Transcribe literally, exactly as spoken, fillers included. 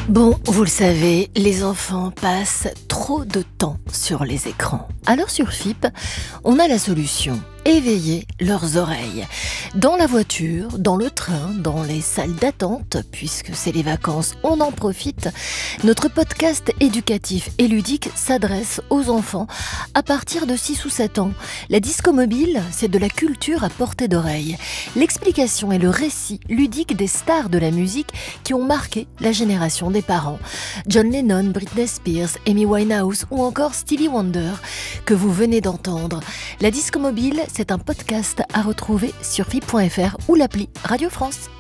Bon, vous le savez, les enfants passent trop de temps sur les écrans. Alors sur F I P, on a la solution. Éveiller leurs oreilles. Dans la voiture, dans le train, dans les salles d'attente, puisque c'est les vacances, on en profite. Notre podcast éducatif et ludique s'adresse aux enfants à partir de six ou sept ans. La disco mobile, c'est de la culture à portée d'oreille. L'explication et le récit ludique des stars de la musique qui ont marqué la génération des parents. John Lennon, Britney Spears, Amy Winehouse ou encore Stevie Wonder, que vous venez d'entendre. La disco mobile, c'est un podcast à retrouver sur F I P point F R ou l'appli Radio France.